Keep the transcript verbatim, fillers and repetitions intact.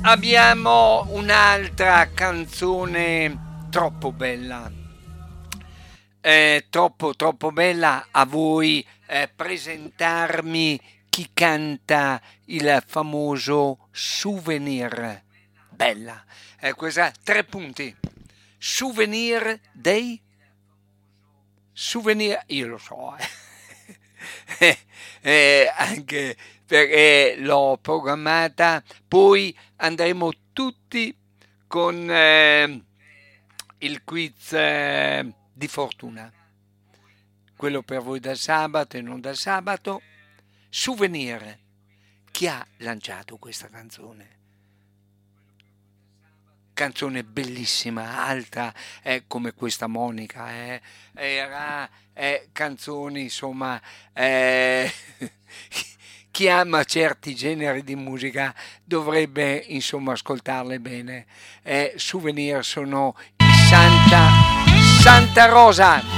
Abbiamo un'altra canzone troppo bella, eh, troppo troppo bella. A voi eh, presentarmi chi canta il famoso Souvenir. Bella, eh, questa tre punti. Souvenir dei Souvenir, io lo so, eh. eh, anche perché l'ho programmata. Poi andremo tutti con eh, il quiz eh, di fortuna, quello per voi da sabato e non da sabato. Souvenir, chi ha lanciato questa canzone? Canzone bellissima, alta, eh, come questa Monica, eh, era eh, canzoni, insomma, eh, chi ama certi generi di musica dovrebbe, insomma, ascoltarle bene. Eh, Souvenir sono i Santa, Santa Rosa.